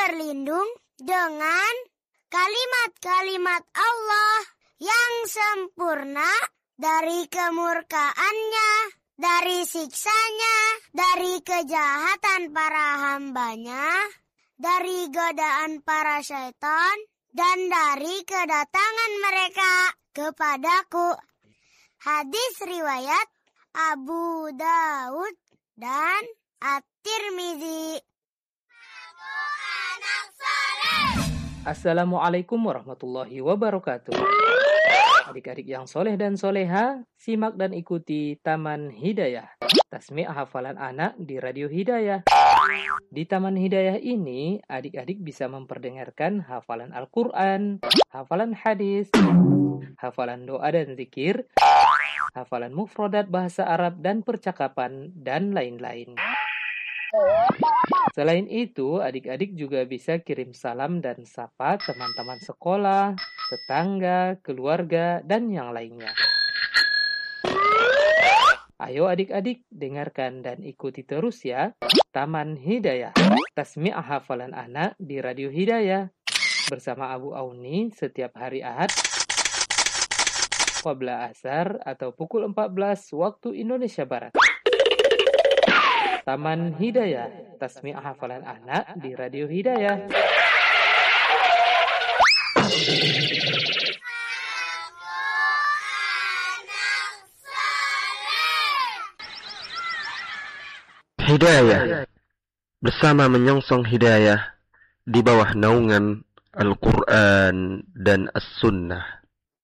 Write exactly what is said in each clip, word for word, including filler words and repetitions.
berlindung dengan kalimat-kalimat Allah yang sempurna dari kemurkaannya, dari siksanya, dari kejahatan para hambanya, dari godaan para syaitan, dan dari kedatangan mereka kepadaku. Hadis riwayat Abu Daud dan At-Tirmizi. Assalamualaikum warahmatullahi wabarakatuh. Adik-adik yang soleh dan soleha, simak dan ikuti Taman Hidayah, tasmi' hafalan anak di Radio Hidayah. Di Taman Hidayah ini, adik-adik bisa memperdengarkan hafalan Al-Quran, hafalan hadis, hafalan doa dan zikir, hafalan mufradat bahasa Arab dan percakapan, dan lain-lain. Selain itu, adik-adik juga bisa kirim salam dan sapa teman-teman sekolah, tetangga, keluarga, dan yang lainnya. Ayo adik-adik, dengarkan dan ikuti terus ya Taman Hidayah, tasmi' hafalan anak di Radio Hidayah bersama Abu Auni setiap hari Ahad qabla asar atau pukul empat belas waktu Indonesia Barat. Taman Hidayah, tasmi' hafalan anak di Radio Hidayah. Hidayah, bersama menyongsong hidayah di bawah naungan Al-Quran dan As-Sunnah.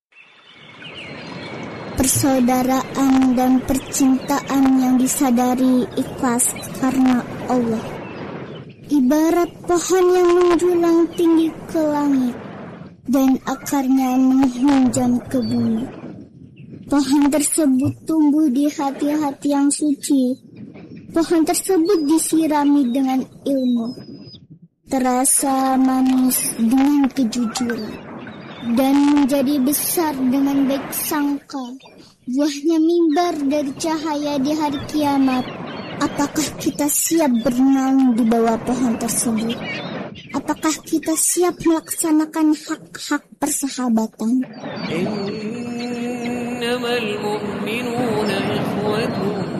Persaudaraan dan percintaan yang disadari ikhlas karena Allah. Ibarat pohon yang menjulang tinggi ke langit dan akarnya menghunjam ke bumi. Pohon tersebut tumbuh di hati-hati yang suci. Pohon tersebut disirami dengan ilmu. Terasa manis dengan kejujuran. Dan menjadi besar dengan baik sangka. Buahnya mimbar dari cahaya di hari kiamat. Apakah kita siap bernaung di bawah pohon tersebut? Apakah kita siap melaksanakan hak-hak persahabatan? Innamal mu'minuna ikhwatun